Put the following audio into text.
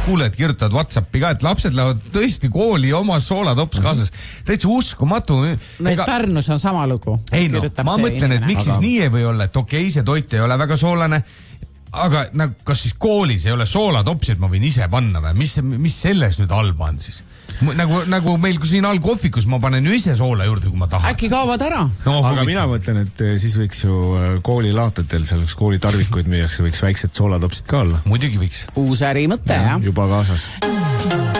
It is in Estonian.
kuulajad kirjutavad WhatsAppi ka, et lapsed lähevad tõesti kooli oma soolatops kaasas. Täitsa uskumatu. Pärnus on sama lugu. Ei no, ma mõtlen, et miks siis nii ei või olla, et okei, see toit ei ole väga soolane, aga kas siis koolis ei ole soolatopsid, ma võin ise panna või? Mis selles nüüd halba on siis? Nagu meil siin all kohvikus ma panen ju ise soola juurde, kui ma tahan. Äkki kaovad ära? No, aga mina mõtlen, et siis võiks ju koolilaatatel, seal üks koolitarvikuid müüakse, võiks väiksed soolatopsid ka olla. Muidugi võiks. Uus ärimõte, jah. Juba kaasas.